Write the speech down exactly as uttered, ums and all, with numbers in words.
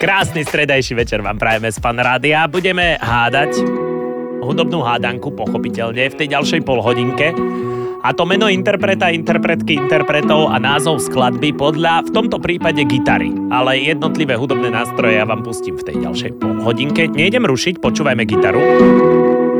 Krásny stredajší večer vám prajeme z Fan Rádia. Budeme hádať hudobnú hádanku, pochopiteľne, v tej ďalšej polhodinke. A to meno interpreta, interpretky, interpretov a názov skladby podľa, v tomto prípade, gitary. Ale jednotlivé hudobné nástroje ja vám pustím v tej ďalšej polhodinke. Nejdem rušiť, počúvajme gitaru.